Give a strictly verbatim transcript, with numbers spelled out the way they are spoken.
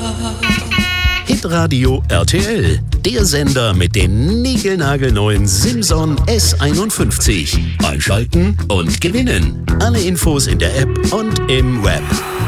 Hitradio R T L, der Sender mit dem niegelnagelneuen Simson S einundfünfzig. Einschalten und gewinnen. Alle Infos in der App und im Web.